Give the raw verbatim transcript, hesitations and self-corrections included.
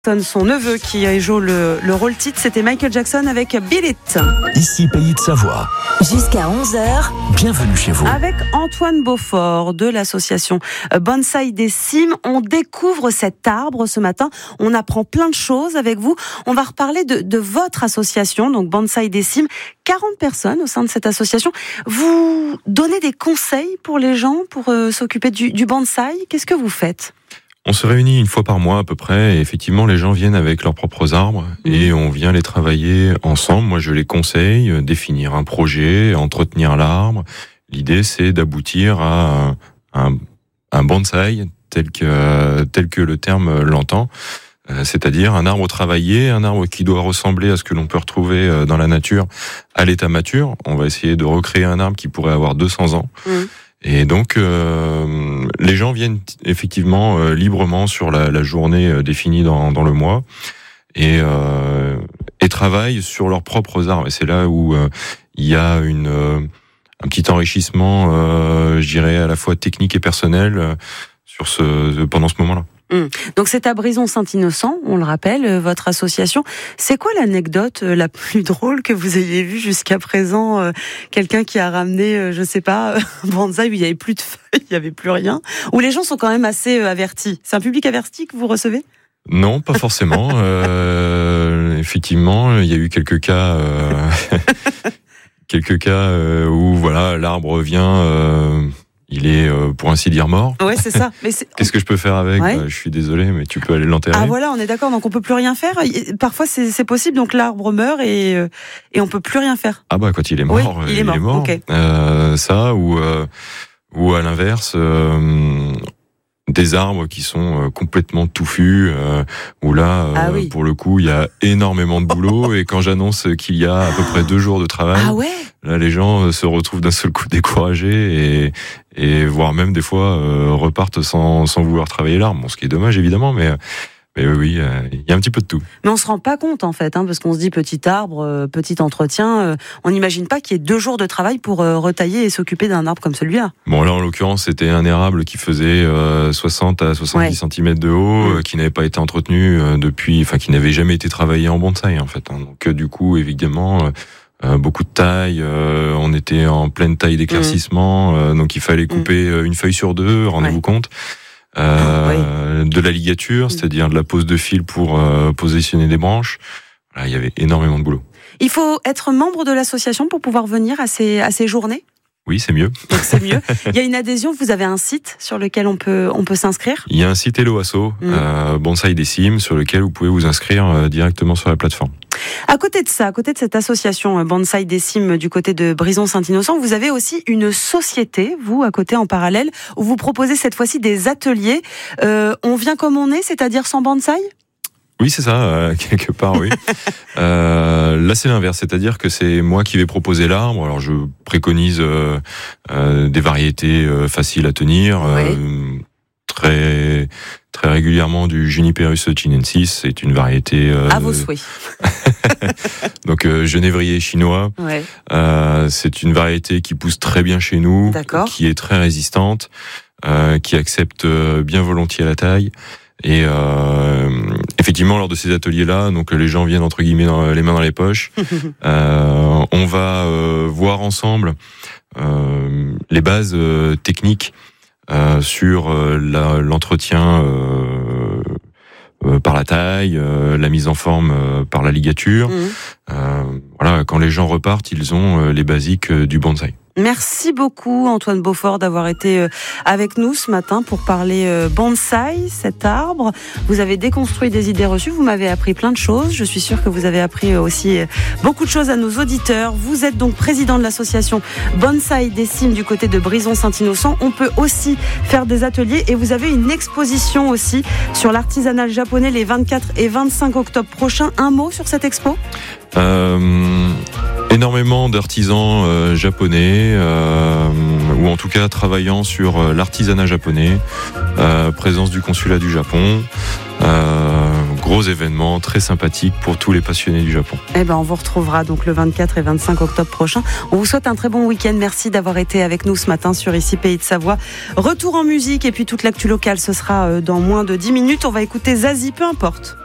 Son neveu qui joue le, le rôle titre, c'était Michael Jackson avec Beat It. Ici Pays de Savoie. Jusqu'à onze heures. Bienvenue chez vous. Avec Antoine Beaufort de l'association Bonsaï des Cimes, on découvre cet arbre ce matin. On apprend plein de choses avec vous. On va reparler de, de votre association, donc Bonsaï des Cimes. quarante personnes au sein de cette association. Vous donnez des conseils pour les gens pour euh, s'occuper du, du bonsaï. Qu'est-ce que vous faites ? On se réunit une fois par mois à peu près, et effectivement les gens viennent avec leurs propres arbres mmh. et on vient les travailler ensemble. Moi je les conseille, euh, définir un projet, entretenir l'arbre. L'idée c'est d'aboutir à un, un bonsaï tel que, tel que le terme l'entend, euh, c'est-à-dire un arbre travaillé, un arbre qui doit ressembler à ce que l'on peut retrouver dans la nature à l'état mature. On va essayer de recréer un arbre qui pourrait avoir deux cents ans. Mmh. Et donc, euh, les gens viennent effectivement euh, librement sur la, la journée euh, définie dans, dans le mois et, euh, et travaillent sur leurs propres arbres. Et c'est là où euh, il y a une, euh, un petit enrichissement, euh, je dirais, à la fois technique et personnel euh, sur ce, pendant ce moment-là. Mmh. Donc c'est à Brison-Saint-Innocent, on le rappelle, euh, votre association. C'est quoi l'anecdote euh, la plus drôle que vous ayez vue jusqu'à présent ? euh, Quelqu'un qui a ramené, euh, je sais pas, un bonsaï où il n'y avait plus de feuilles, il n'y avait plus rien, où les gens sont quand même assez euh, avertis. C'est un public averti que vous recevez ? Non, pas forcément. euh, effectivement, il y a eu quelques cas, euh, quelques cas euh, où voilà, l'arbre vient... Euh, il est, euh, pour ainsi dire, mort. Ouais, c'est ça. Mais c'est... Qu'est-ce que je peux faire avec ? Ouais. bah, Je suis désolé, mais tu peux aller l'enterrer. Ah voilà, on est d'accord, donc on peut plus rien faire. Parfois, c'est, c'est possible, donc l'arbre meurt et, euh, et on peut plus rien faire. Ah bah, quand il est mort, oui, il, est mort. il est mort. Okay. Euh, ça, ou, euh, ou à l'inverse... Euh, des arbres qui sont complètement touffus, euh, où là, euh, ah oui. pour le coup, il y a énormément de boulot. Et quand j'annonce qu'il y a à peu près deux jours de travail, ah ouais. là, les gens se retrouvent d'un seul coup découragés et, et voire même des fois euh, repartent sans, sans vouloir travailler l'arbre. Bon, ce qui est dommage évidemment, mais mais oui, il euh, y a un petit peu de tout. Mais on se rend pas compte en fait, hein, parce qu'on se dit petit arbre, euh, petit entretien. Euh, on n'imagine pas qu'il y ait deux jours de travail pour euh, retailler et s'occuper d'un arbre comme celui-là. Bon là, en l'occurrence, c'était un érable qui faisait euh, soixante à soixante-dix ouais. centimètres de haut, mmh. euh, qui n'avait pas été entretenu euh, depuis, enfin qui n'avait jamais été travaillé en bonsaï en fait. Hein. Donc euh, du coup, évidemment. Euh, Euh, beaucoup de taille, euh, on était en pleine taille d'éclaircissement, mmh. euh, donc il fallait couper mmh. une feuille sur deux, rendez-vous ouais. compte. Euh, oui. De la ligature, mmh. c'est-à-dire de la pose de fil pour euh, positionner des branches. Voilà, il y avait énormément de boulot. Il faut être membre de l'association pour pouvoir venir à ces, à ces journées ? Oui, c'est mieux. Donc c'est mieux. Il y a une adhésion, vous avez un site sur lequel on peut, on peut s'inscrire ? Il y a un site Hello Asso, mmh. euh, Bonsaï des Cimes, sur lequel vous pouvez vous inscrire euh, directement sur la plateforme. À côté de ça, à côté de cette association Bonsaï des Cimes du côté de Brison-Saint-Innocent, vous avez aussi une société, vous, à côté en parallèle, où vous proposez cette fois-ci des ateliers. Euh, on vient comme on est, c'est-à-dire sans bonsaï ? Oui, c'est ça, euh, quelque part, oui. euh, là, c'est l'inverse, c'est-à-dire que c'est moi qui vais proposer l'arbre. Alors, je préconise euh, euh, des variétés euh, faciles à tenir, euh, oui. très très régulièrement du Juniperus chinensis, c'est une variété... Euh, à vos souhaits. Donc, euh, genévrier chinois, ouais. euh, c'est une variété qui pousse très bien chez nous, D'accord. qui est très résistante, euh, qui accepte bien volontiers la taille. Et euh, effectivement, lors de ces ateliers-là, donc les gens viennent entre guillemets dans, les mains dans les poches. euh, on va euh, voir ensemble euh, les bases euh, techniques euh, sur euh, la, l'entretien euh, euh, par la taille, euh, la mise en forme euh, par la ligature. Mmh. Euh, voilà, quand les gens repartent, ils ont euh, les basiques euh, du bonsaï. Merci beaucoup Antoine Beaufort d'avoir été avec nous ce matin pour parler bonsaï, cet arbre. Vous avez déconstruit des idées reçues, vous m'avez appris plein de choses. Je suis sûre que vous avez appris aussi beaucoup de choses à nos auditeurs. Vous êtes donc président de l'association Bonsaï des Cimes du côté de Brison-Saint-Innocent. On peut aussi faire des ateliers et vous avez une exposition aussi sur l'artisanat japonais les vingt-quatre et vingt-cinq octobre prochains. Un mot sur cette expo ? Euh, énormément d'artisans euh, japonais, euh, ou en tout cas travaillant sur euh, l'artisanat japonais, euh, présence du consulat du Japon, euh, gros événement très sympathique pour tous les passionnés du Japon. Eh ben, on vous retrouvera donc le vingt-quatre et vingt-cinq octobre prochain. On vous souhaite un très bon week-end. Merci d'avoir été avec nous ce matin sur Ici Pays de Savoie. Retour en musique et puis toute l'actu locale, ce sera dans moins de dix minutes. On va écouter Zazie, peu importe.